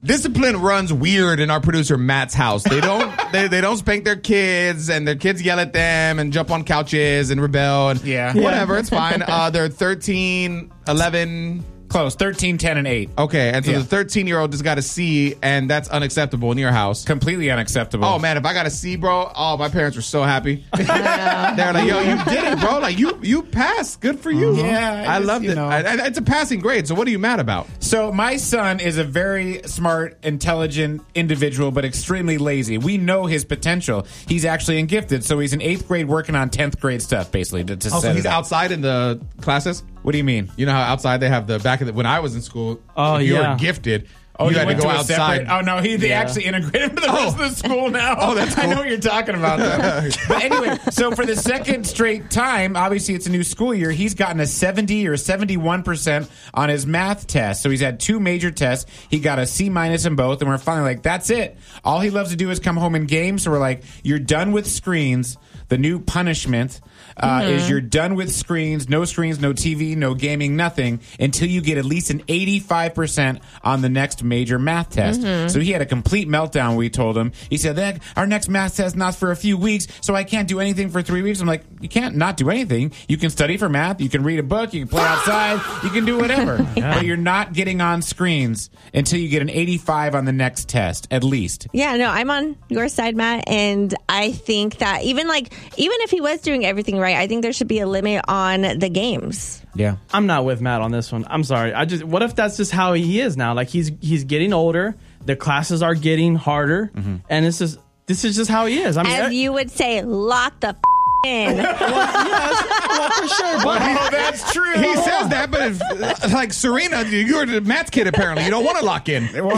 Discipline runs weird in our producer Matt's house. They don't they don't spank their kids, and their kids yell at them and jump on couches and rebel and whatever. It's fine. They're 13, 11... Close. 13, 10, and 8. Okay, and so the 13-year-old just got a C, and that's unacceptable in your house. Completely unacceptable. Oh, man, if I got a C, bro, my parents were so happy. They're like, yo, you did it, bro. Like, you passed. Good for you. Yeah. I loved it. It's a passing grade, so what are you mad about? So my son is a very smart, intelligent individual, but extremely lazy. We know his potential. He's actually in gifted, so he's in 8th grade working on 10th grade stuff, basically. So he's outside in the classes? What do you mean? You know how outside they have the back of the... When I was in school, if you were gifted... Oh, you had to go outside. Oh, no, they actually integrated him to the rest of the school now. Oh, that's cool. I know what you're talking about, though. But anyway, so for the second straight time, obviously it's a new school year, he's gotten a 70 or 71% on his math test. So he's had 2 major tests. He got a C- in both, and we're finally like, that's it. All he loves to do is come home and game. So we're like, you're done with screens. The new punishment is you're done with screens, no TV, no gaming, nothing, until you get at least an 85% on the next major math test. So he had a complete meltdown, we told him. He said, our next math test not for a few weeks, so I can't do anything for 3 weeks. I'm like, you can't not do anything. You can study for math, you can read a book, you can play outside, you can do whatever. But you're not getting on screens until you get an 85 on the next test, at least. Yeah, no, I'm on your side, Matt, and I think that even if he was doing everything right, I think there should be a limit on the games. Yeah. I'm not with Matt on this one. I'm sorry. What if that's just how he is now? Like he's getting older, the classes are getting harder, and this is just how he is. I mean, as you would say, lock the in. Well, for sure. But that's true. He says that, but if, like Serena, you're the Matt's kid apparently. You don't want to lock in. What is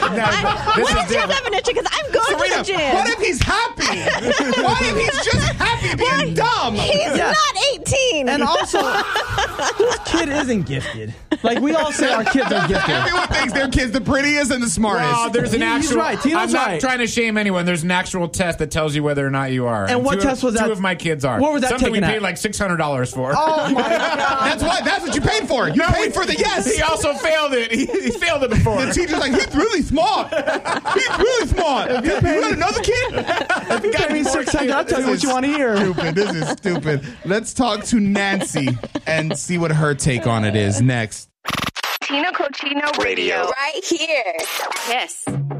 your definition? Because I'm going Serena, to the gym. what if he's happy? What if he's just happy being dumb? He's not 18. And also, whose kid isn't gifted? Like, we all say our kids are gifted. Everyone thinks their kid's the prettiest and the smartest. Well, there's an actual... He's right. I'm not trying to shame anyone. There's an actual test that tells you whether or not you are. And what test was that? 2 of my kids are. What was that Something we taken paid at? like $600 for. Oh, my God. That's what you paid for. You paid for the yes. He also failed it. He failed it before. The teacher's like, he's really smart. He's really smart. You got another kid? If you pay me $600, I'll tell you what you want to hear. Stupid. This is stupid. Let's talk to Nancy and see what her take on it is next. Tina Cochino Radio. Right here. Yes.